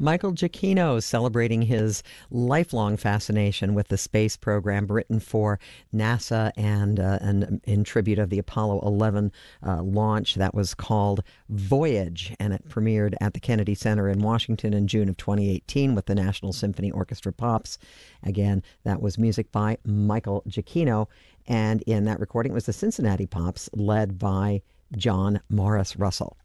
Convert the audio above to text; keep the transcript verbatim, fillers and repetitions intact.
Michael Giacchino celebrating his lifelong fascination with the space program written for NASA and, uh, and in tribute of the Apollo eleven uh, launch that was called Voyage, and it premiered at the Kennedy Center in Washington in June of twenty eighteen with the National Symphony Orchestra Pops. Again, that was music by Michael Giacchino, and in that recording it was the Cincinnati Pops led by John Morris Russell.